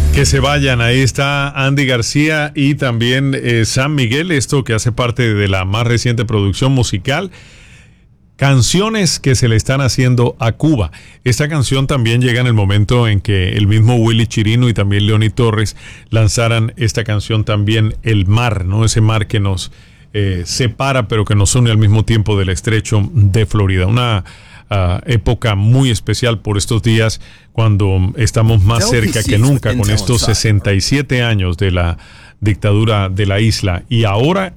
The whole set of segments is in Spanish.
Que se vayan, ahí está Andy García y también San Miguel, esto que hace parte de la más reciente producción musical, canciones que se le están haciendo a Cuba. Esta canción también llega en el momento en que el mismo Willy Chirino y también Leoni Torres lanzaran esta canción también, El Mar, ¿no? Ese mar que nos separa pero que nos une al mismo tiempo del estrecho de Florida. Una época muy especial por estos días cuando estamos más cerca que nunca con estos 67 años de la dictadura de la isla. Y ahora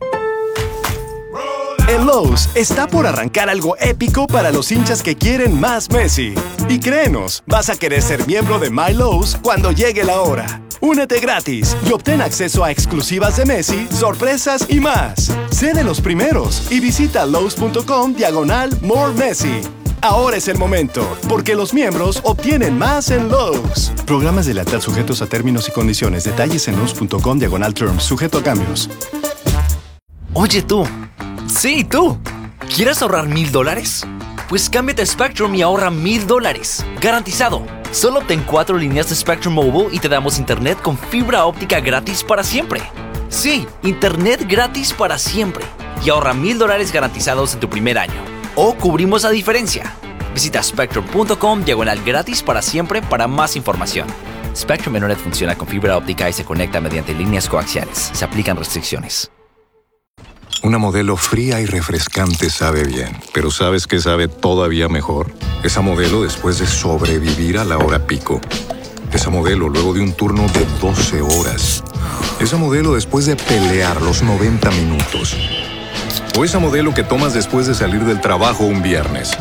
en Lowe's está por arrancar algo épico para los hinchas que quieren más Messi. Y créenos, vas a querer ser miembro de My Lowe's cuando llegue la hora. Únete gratis y obtén acceso a exclusivas de Messi, sorpresas y más. Sé de los primeros y visita Lowe's.com/More Messi. Ahora es el momento, porque los miembros obtienen más en Lowe's. Programas de lealtad sujetos a términos y condiciones. Detalles en Lowe's.com/terms, sujeto a cambios. Oye tú, sí tú, ¿quieres ahorrar $1,000? Pues cámbiate a Spectrum y ahorra $1,000, garantizado. Solo obtén 4 líneas de Spectrum Mobile y te damos internet con fibra óptica gratis para siempre. Sí, internet gratis para siempre. Y ahorra $1,000 garantizados en tu primer año. O cubrimos la diferencia. Visita spectrum.com/gratis para siempre para más información. Spectrum Internet funciona con fibra óptica y se conecta mediante líneas coaxiales. Se aplican restricciones. Una Modelo fría y refrescante sabe bien, pero ¿sabes qué sabe todavía mejor? Esa Modelo después de sobrevivir a la hora pico. Esa Modelo luego de un turno de 12 horas. Esa Modelo después de pelear los 90 minutos. O esa Modelo que tomas después de salir del trabajo un viernes.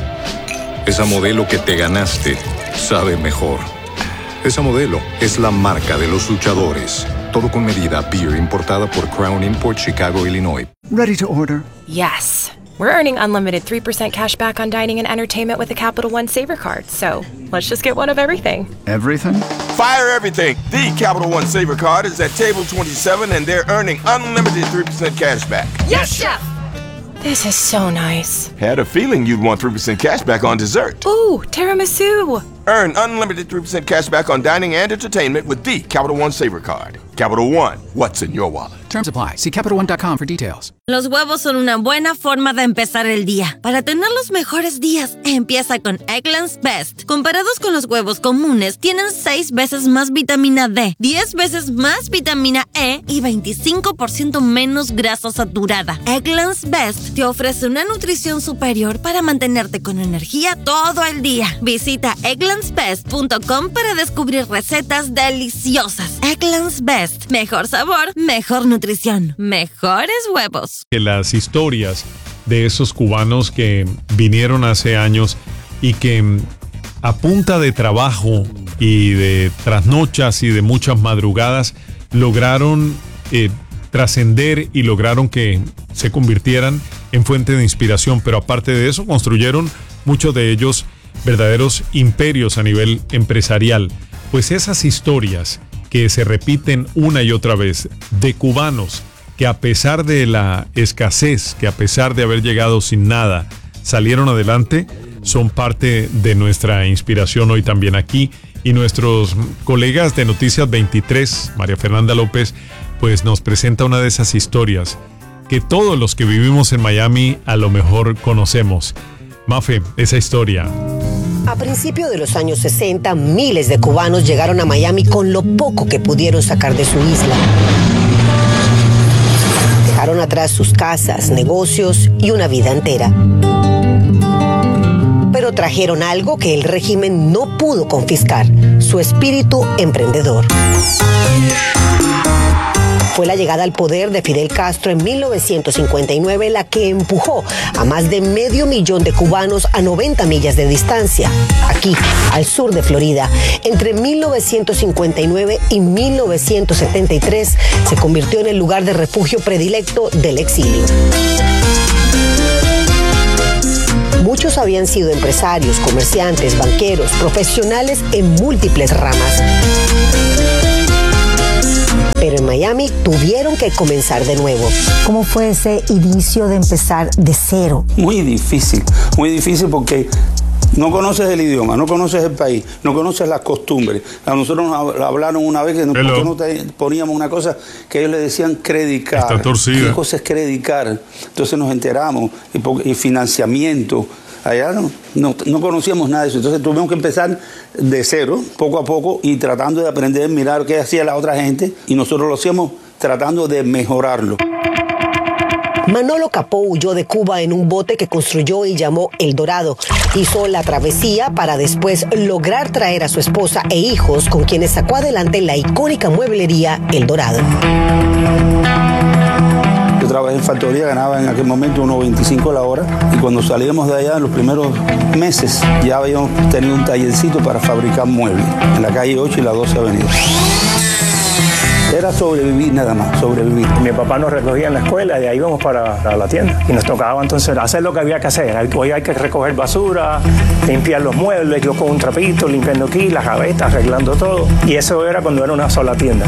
Esa Modelo que te ganaste sabe mejor. Esa Modelo es la marca de los luchadores. Todo con medida. Beer importada por Crown Import, Chicago, Illinois. Ready to order? Yes. We're earning unlimited 3% cash back on dining and entertainment with the Capital One Saver Card. So let's just get one of everything. Everything? Fire everything. The Capital One Saver Card is at table 27 and they're earning unlimited 3% cash back. Yes, Chef! This is so nice. Had a feeling you'd want 3% cash back on dessert. Ooh, tiramisu. Earn unlimited 3% cash back on dining and entertainment with the Capital One Saver Card. Capital One, what's in your wallet? Terms apply. See CapitalOne.com for details. Los huevos son una buena forma de empezar el día. Para tener los mejores días, empieza con Eggland's Best. Comparados con los huevos comunes, tienen 6 veces más vitamina D, 10 veces más vitamina E y 25% menos grasa saturada. Eggland's Best te ofrece una nutrición superior para mantenerte con energía todo el día. Visita egglandsbest.com para descubrir recetas deliciosas. Eggland's Best. Mejor sabor, mejor nutrición, mejores huevos. Las historias de esos cubanos que vinieron hace años y que a punta de trabajo y de trasnochas y de muchas madrugadas lograron trascender y lograron que se convirtieran en fuente de inspiración, pero aparte de eso construyeron muchos de ellos verdaderos imperios a nivel empresarial. Pues esas historias que se repiten una y otra vez de cubanos que a pesar de la escasez, que a pesar de haber llegado sin nada, salieron adelante, son parte de nuestra inspiración hoy también aquí. Y nuestros colegas de Noticias 23, María Fernanda López, pues nos presenta una de esas historias que todos los que vivimos en Miami a lo mejor conocemos. Mafe, esa historia. A principios de los años 60, miles de cubanos llegaron a Miami con lo poco que pudieron sacar de su isla. Dejaron atrás sus casas, negocios y una vida entera. Pero trajeron algo que el régimen no pudo confiscar: su espíritu emprendedor. Fue la llegada al poder de Fidel Castro en 1959 la que empujó a más de 500,000 de cubanos a 90 millas de distancia, aquí, al sur de Florida. Entre 1959 y 1973 se convirtió en el lugar de refugio predilecto del exilio. Muchos habían sido empresarios, comerciantes, banqueros, profesionales en múltiples ramas. Pero en Miami tuvieron que comenzar de nuevo. ¿Cómo fue ese inicio de empezar de cero? Muy difícil porque No conoces el idioma, no conoces el país, no conoces las costumbres. A nosotros nos hablaron una vez que nosotros no poníamos una cosa que ellos le decían credit card. Está torcida. ¿Qué cosa es credit card? Entonces nos enteramos, y financiamiento. Allá no conocíamos nada de eso, entonces tuvimos que empezar de cero, poco a poco, y tratando de aprender, mirar qué hacía la otra gente, y nosotros lo hacíamos tratando de mejorarlo. Manolo Capó huyó de Cuba en un bote que construyó y llamó El Dorado. Hizo la travesía para después lograr traer a su esposa e hijos, con quienes sacó adelante la icónica mueblería El Dorado. Yo trabajé en factoría, ganaba en aquel momento unos 25 la hora, y cuando salíamos de allá en los primeros meses ya habíamos tenido un tallercito para fabricar muebles en la calle 8 y la 12 Avenida. Era sobrevivir nada más, sobrevivir. Mi papá nos recogía en la escuela y ahí íbamos para la tienda. Y nos tocaba entonces hacer lo que había que hacer. Hoy hay que recoger basura, limpiar los muebles, yo con un trapito, limpiando aquí, las gavetas, arreglando todo. Y eso era cuando era una sola tienda.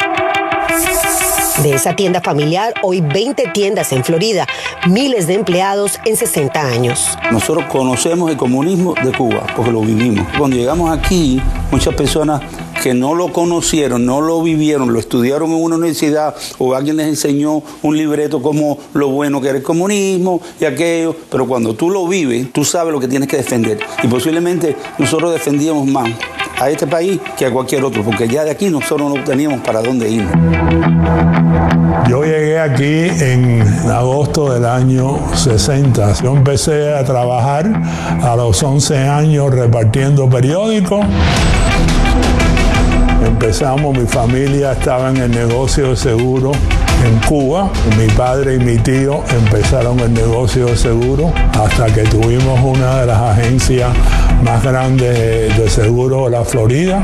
De esa tienda familiar, hoy 20 tiendas en Florida, miles de empleados en 60 años. Nosotros conocemos el comunismo de Cuba, porque lo vivimos. Cuando llegamos aquí, muchas personas que no lo conocieron, no lo vivieron, lo estudiaron en una universidad o alguien les enseñó un libreto como lo bueno que era el comunismo y aquello, pero cuando tú lo vives, tú sabes lo que tienes que defender. Y posiblemente nosotros defendíamos más a este país que a cualquier otro, porque ya de aquí nosotros no teníamos para dónde irnos. Yo llegué aquí en agosto del año 60. Yo empecé a trabajar a los 11 años repartiendo periódicos. Empezamos, mi familia estaba en el negocio de seguro en Cuba. Mi padre y mi tío empezaron el negocio de seguro hasta que tuvimos una de las agencias más grandes de seguro de la Florida.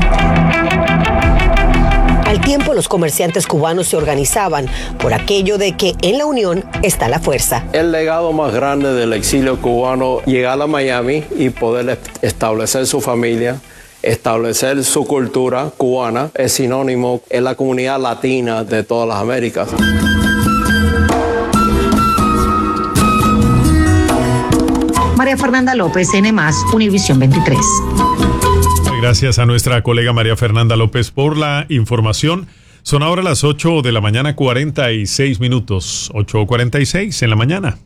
Al tiempo, los comerciantes cubanos se organizaban por aquello de que en la unión está la fuerza. El legado más grande del exilio cubano, llegar a Miami y poder establecer su familia, establecer su cultura cubana, es sinónimo en la comunidad latina de todas las Américas. María Fernanda López, N+, Univisión 23. Gracias a nuestra colega María Fernanda López por la información. Son ahora las 8 de la mañana, 46 minutos. 8:46 en la mañana.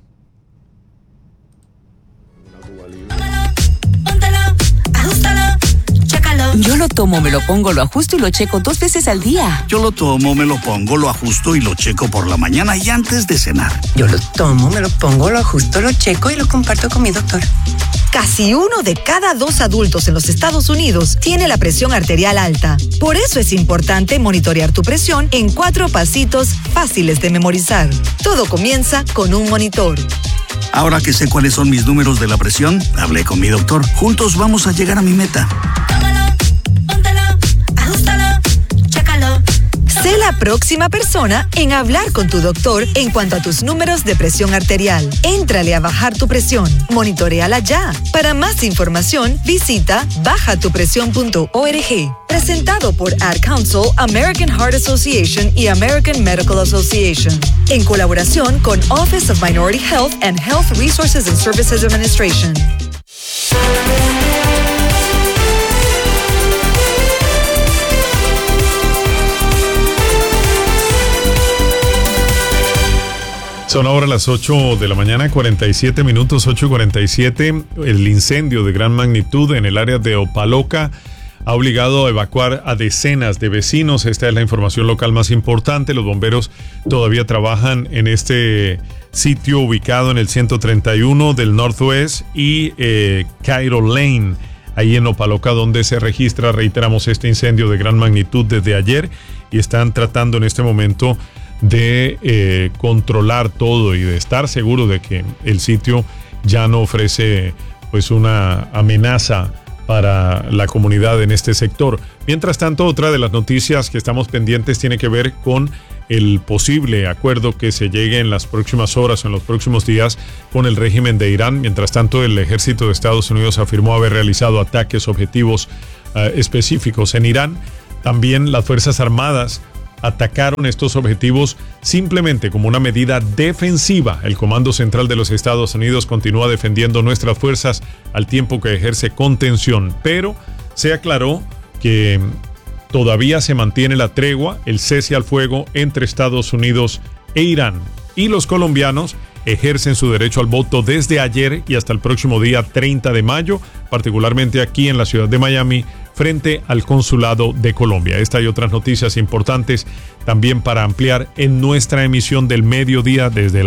Yo lo tomo, me lo pongo, lo ajusto y lo checo 2 veces al día. Yo lo tomo, me lo pongo, lo ajusto y lo checo por la mañana y antes de cenar. Yo lo tomo, me lo pongo, lo ajusto, lo checo y lo comparto con mi doctor. Casi 1 de cada 2 adultos en los Estados Unidos tiene la presión arterial alta. Por eso es importante monitorear tu presión en 4 pasitos fáciles de memorizar. Todo comienza con un monitor. Ahora que sé cuáles son mis números de la presión, hablé con mi doctor. Juntos vamos a llegar a mi meta. Sé la próxima persona en hablar con tu doctor en cuanto a tus números de presión arterial. Éntrale a bajar tu presión. Monitoréala ya. Para más información, visita bajatupresión.org. Presentado por Ad Council, American Heart Association y American Medical Association. En colaboración con Office of Minority Health and Health Resources and Services Administration. Son ahora las 8 de la mañana, 47 minutos, 8:47. El incendio de gran magnitud en el área de Opa-locka ha obligado a evacuar a decenas de vecinos. Esta es la información local más importante. Los bomberos todavía trabajan en este sitio ubicado en el 131 del Northwest y Cairo Lane, ahí en Opa-locka, donde se registra, reiteramos, este incendio de gran magnitud desde ayer, y están tratando en este momento de controlar todo y de estar seguro de que el sitio ya no ofrece pues una amenaza para la comunidad en este sector. Mientras tanto, otra de las noticias que estamos pendientes tiene que ver con el posible acuerdo que se llegue en las próximas horas, en los próximos días, con el régimen de Irán. Mientras tanto, el ejército de Estados Unidos afirmó haber realizado ataques objetivos específicos en Irán. También las Fuerzas Armadas atacaron estos objetivos simplemente como una medida defensiva. El Comando Central de los Estados Unidos continúa defendiendo nuestras fuerzas al tiempo que ejerce contención, pero se aclaró que todavía se mantiene la tregua, el cese al fuego entre Estados Unidos e Irán, y los colombianos ejercen su derecho al voto desde ayer y hasta el próximo día 30 de mayo, particularmente aquí en la ciudad de Miami, frente al Consulado de Colombia. Esta y otras noticias importantes también para ampliar en nuestra emisión del mediodía,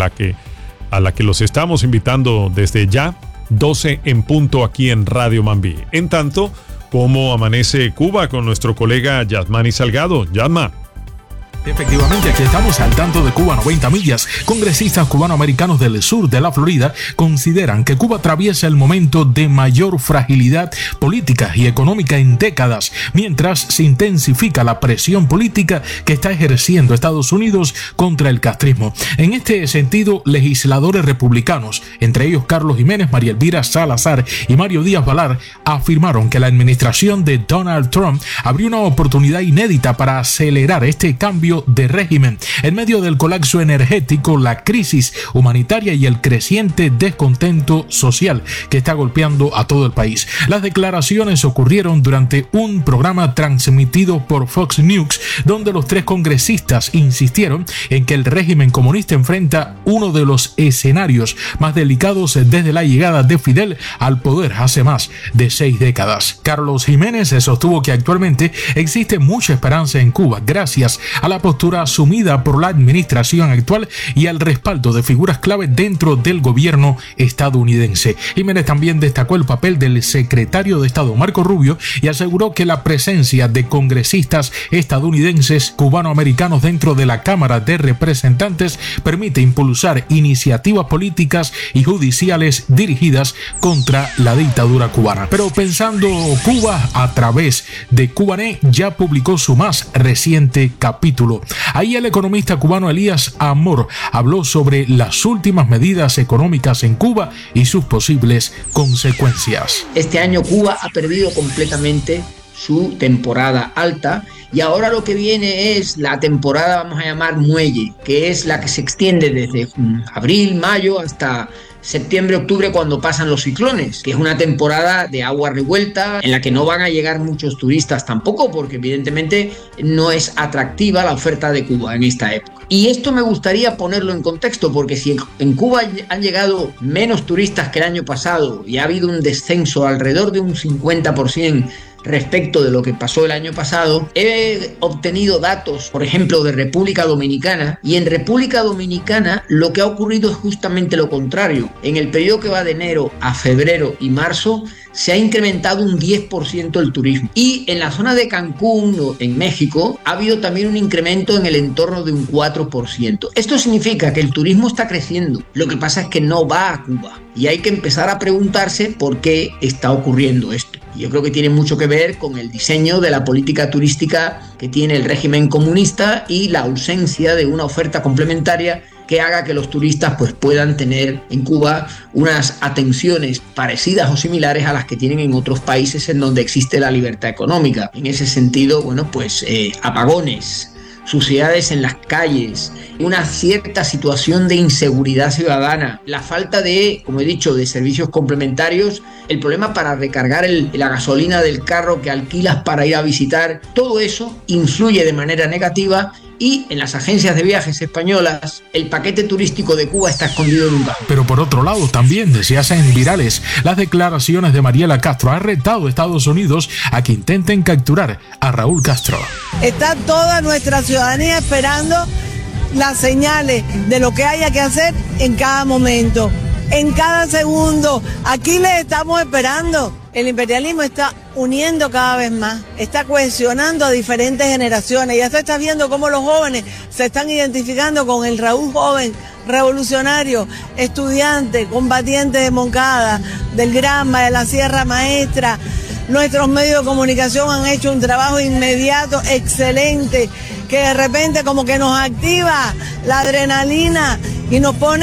a la que los estamos invitando desde ya, 12 en punto aquí en Radio Mambí. En tanto, ¿cómo amanece Cuba con nuestro colega Yasmani Salgado? Yasma. Efectivamente, aquí estamos al tanto de Cuba 90 millas. Congresistas cubanoamericanos del sur de la Florida consideran que Cuba atraviesa el momento de mayor fragilidad política y económica en décadas, mientras se intensifica la presión política que está ejerciendo Estados Unidos contra el castrismo. En este sentido, legisladores republicanos, entre ellos Carlos Jiménez, María Elvira Salazar y Mario Díaz Balar, afirmaron que la administración de Donald Trump abrió una oportunidad inédita para acelerar este cambio de régimen en medio del colapso energético, la crisis humanitaria y el creciente descontento social que está golpeando a todo el país. Las declaraciones ocurrieron durante un programa transmitido por Fox News, donde los tres congresistas insistieron en que el régimen comunista enfrenta uno de los escenarios más delicados desde la llegada de Fidel al poder hace más de 6 décadas. Carlos Jiménez sostuvo que actualmente existe mucha esperanza en Cuba gracias a la postura asumida por la administración actual y al respaldo de figuras clave dentro del gobierno estadounidense. Jiménez también destacó el papel del secretario de Estado Marco Rubio y aseguró que la presencia de congresistas estadounidenses cubanoamericanos dentro de la Cámara de Representantes permite impulsar iniciativas políticas y judiciales dirigidas contra la dictadura cubana. Pero pensando Cuba a través de Cubanet ya publicó su más reciente capítulo. Ahí el economista cubano Elías Amor habló sobre las últimas medidas económicas en Cuba y sus posibles consecuencias. Este año Cuba ha perdido completamente su temporada alta y ahora lo que viene es la temporada, vamos a llamar muelle, que es la que se extiende desde abril, mayo hasta septiembre, octubre, cuando pasan los ciclones, que es una temporada de agua revuelta en la que no van a llegar muchos turistas tampoco, porque evidentemente no es atractiva la oferta de Cuba en esta época. Y esto me gustaría ponerlo en contexto, porque si en Cuba han llegado menos turistas que el año pasado y ha habido un descenso alrededor de un 50% respecto de lo que pasó el año pasado, he obtenido datos, por ejemplo, de República Dominicana, y en República Dominicana lo que ha ocurrido es justamente lo contrario. En el periodo que va de enero a febrero y marzo se ha incrementado un 10% el turismo. Y en la zona de Cancún, en México, ha habido también un incremento en el entorno de un 4%. Esto significa que el turismo está creciendo. Lo que pasa es que no va a Cuba. Y hay que empezar a preguntarse por qué está ocurriendo esto. Yo creo que tiene mucho que ver con el diseño de la política turística que tiene el régimen comunista y la ausencia de una oferta complementaria que haga que los turistas pues puedan tener en Cuba unas atenciones parecidas o similares a las que tienen en otros países en donde existe la libertad económica. En ese sentido, bueno, pues apagones, suciedades en las calles, una cierta situación de inseguridad ciudadana, la falta de, como he dicho, de servicios complementarios, el problema para recargar la gasolina del carro que alquilas para ir a visitar, todo eso influye de manera negativa. Y en las agencias de viajes españolas, el paquete turístico de Cuba está escondido en un cajón. Pero por otro lado, también se hacen virales las declaraciones de Mariela Castro. Ha retado a Estados Unidos a que intenten capturar a Raúl Castro. Está toda nuestra ciudadanía esperando las señales de lo que haya que hacer en cada momento, en cada segundo. Aquí les estamos esperando. El imperialismo está uniendo cada vez más, está cohesionando a diferentes generaciones. Ya se está viendo cómo los jóvenes se están identificando con el Raúl joven, revolucionario, estudiante, combatiente de Moncada, del Granma, de la Sierra Maestra. Nuestros medios de comunicación han hecho un trabajo inmediato, excelente, que de repente como que nos activa la adrenalina y nos pone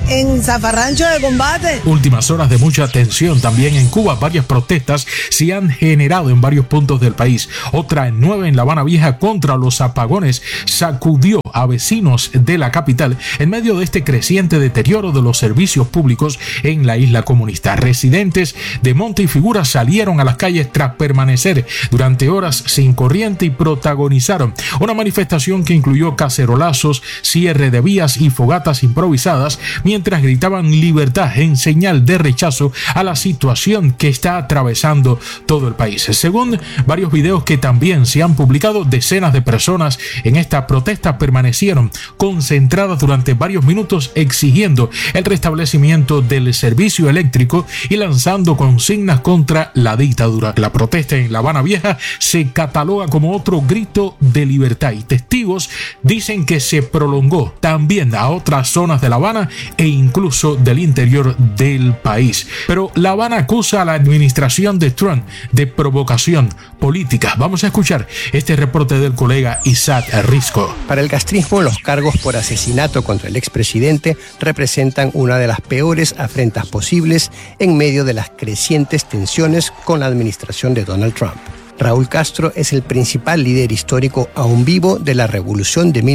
en zafarrancho de combate. Últimas horas de mucha tensión también en Cuba. Varias protestas se han generado en varios puntos del país. Otra en 9 en La Habana Vieja contra los apagones sacudió a vecinos de la capital en medio de este creciente deterioro de los servicios públicos en la isla comunista. Residentes de Monte y Figura salieron a las calles tras permanecer durante horas sin corriente y protagonizaron una manifestación que incluyó cacerolazos, cierre de vías y fogatas improvisadas mientras gritaban libertad en señal de rechazo a la situación que está atravesando todo el país. Según varios videos que también se han publicado, decenas de personas en esta protesta permanecieron concentradas durante varios minutos exigiendo el restablecimiento del servicio eléctrico y lanzando consignas contra la dictadura. La protesta en La Habana Vieja se cataloga como otro grito de libertad y testigos dicen que se prolongó también a otras zonas de La Habana e incluso del interior del país. Pero La Habana acusa a la administración de Trump de provocación política. Vamos a escuchar este reporte del colega Isaac Risco. Para el castrismo, los cargos por asesinato contra el expresidente representan una de las peores afrentas posibles en medio de las crecientes tensiones con la administración de Donald Trump. Raúl Castro es el principal líder histórico aún vivo de la revolución de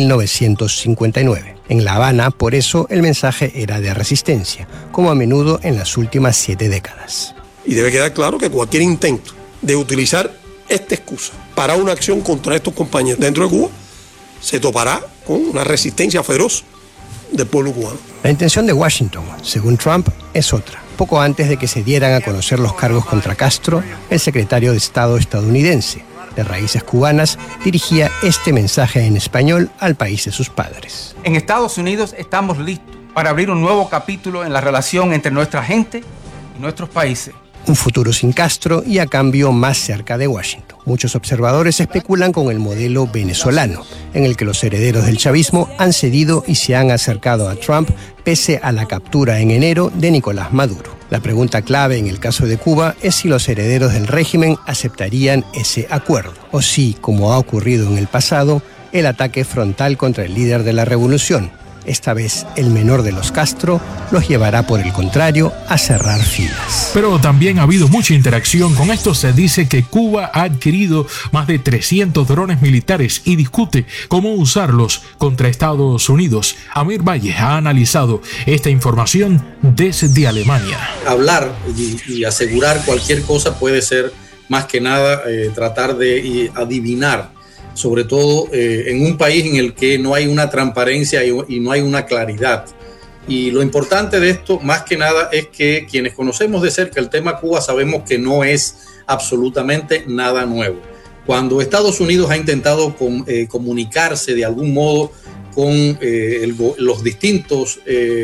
1959. En La Habana, por eso, el mensaje era de resistencia, como a menudo en las últimas 7 décadas. Y debe quedar claro que cualquier intento de utilizar esta excusa para una acción contra estos compañeros dentro de Cuba se topará con una resistencia feroz del pueblo cubano. La intención de Washington, según Trump, es otra. Poco antes de que se dieran a conocer los cargos contra Castro, el secretario de Estado estadounidense, de raíces cubanas, dirigía este mensaje en español al país de sus padres. En Estados Unidos estamos listos para abrir un nuevo capítulo en la relación entre nuestra gente y nuestros países. Un futuro sin Castro y a cambio más cerca de Washington. Muchos observadores especulan con el modelo venezolano, en el que los herederos del chavismo han cedido y se han acercado a Trump pese a la captura en enero de Nicolás Maduro. La pregunta clave en el caso de Cuba es si los herederos del régimen aceptarían ese acuerdo, o si, como ha ocurrido en el pasado, el ataque frontal contra el líder de la revolución, esta vez el menor de los Castro, los llevará por el contrario a cerrar filas. Pero también ha habido mucha interacción. Con esto se dice que Cuba ha adquirido más de 300 drones militares y discute cómo usarlos contra Estados Unidos. Amir Valle ha analizado esta información desde Alemania. Hablar y asegurar cualquier cosa puede ser más que nada tratar de adivinar, sobre todo en un país en el que no hay una transparencia y no hay una claridad. Y lo importante de esto, más que nada, es que quienes conocemos de cerca el tema Cuba sabemos que no es absolutamente nada nuevo. Cuando Estados Unidos ha intentado comunicarse de algún modo con los distintos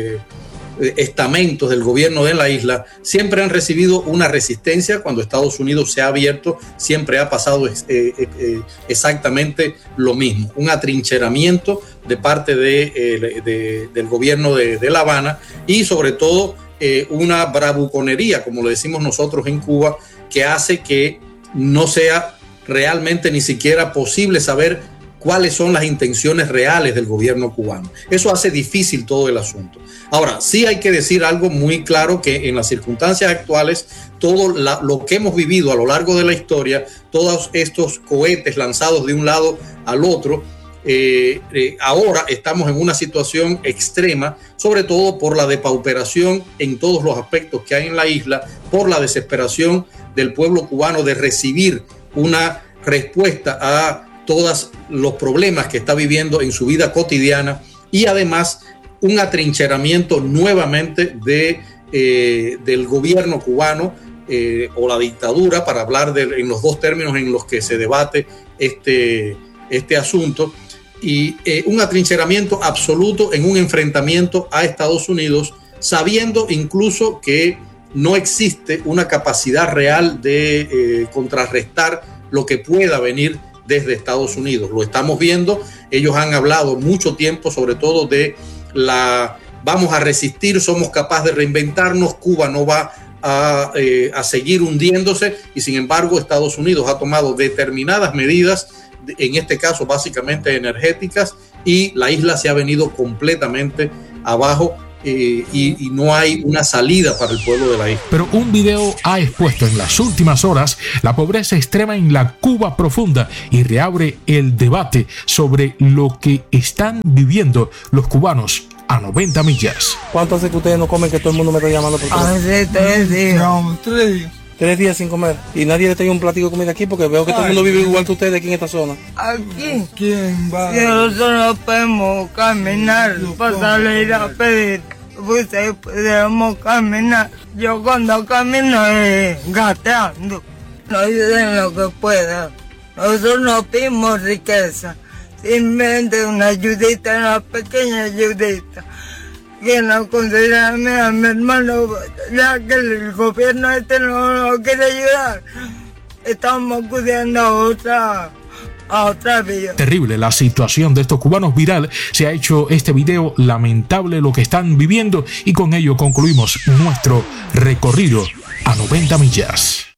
estamentos del gobierno de la isla, siempre han recibido una resistencia. Cuando Estados Unidos se ha abierto, siempre ha pasado exactamente lo mismo, un atrincheramiento de parte del gobierno de La Habana y sobre todo una bravuconería, como le decimos nosotros en Cuba, que hace que no sea realmente ni siquiera posible saber cuáles son las intenciones reales del gobierno cubano. Eso hace difícil todo el asunto. Ahora, sí hay que decir algo muy claro, que en las circunstancias actuales, todo lo que hemos vivido a lo largo de la historia, todos estos cohetes lanzados de un lado al otro, ahora estamos en una situación extrema, sobre todo por la depauperación en todos los aspectos que hay en la isla, por la desesperación del pueblo cubano de recibir una respuesta a todos los problemas que está viviendo en su vida cotidiana y además un atrincheramiento nuevamente del gobierno cubano o la dictadura, para hablar en los dos términos en los que se debate este asunto, y un atrincheramiento absoluto en un enfrentamiento a Estados Unidos, sabiendo incluso que no existe una capacidad real de contrarrestar lo que pueda venir desde Estados Unidos. Lo estamos viendo. Ellos han hablado mucho tiempo, sobre todo de vamos a resistir, somos capaces de reinventarnos, Cuba no va a seguir hundiéndose, y sin embargo Estados Unidos ha tomado determinadas medidas, en este caso básicamente energéticas, y la isla se ha venido completamente abajo y no hay una salida para el pueblo de la isla. Pero un video ha expuesto en las últimas horas la pobreza extrema en la Cuba profunda y reabre el debate sobre lo que están viviendo los cubanos a 90 millas. ¿Cuánto hace que ustedes no comen, que todo el mundo me está llamando por teléfono? Hace 3 días. No, 3 días. 3 días sin comer. Y nadie le trae un platico de comida aquí porque veo que todo el mundo vive igual que ustedes aquí en esta zona. Aquí. ¿Quién va? Nosotros no podemos caminar para salir a pedir. Ustedes podemos caminar. Yo cuando camino gateando. No ayuden lo que puedan. Nosotros no pedimos riqueza. Simplemente una ayudita, una pequeña ayudita. Que nos consideran a mi hermano, ya que el gobierno no quiere ayudar. Estamos acudiendo a otra vía. Terrible la situación de estos cubanos, viral. Se ha hecho este video, lamentable lo que están viviendo, y con ello concluimos nuestro recorrido a 90 millas.